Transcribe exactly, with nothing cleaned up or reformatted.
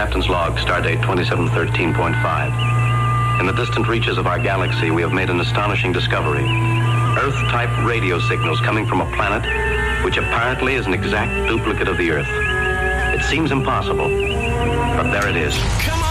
Captain's Log, Stardate twenty-seven thirteen point five. In the distant reaches of our galaxy, we have made an astonishing discovery. Earth-type radio signals coming from a planet which apparently is an exact duplicate of the Earth. It seems impossible, but there it is. Come on!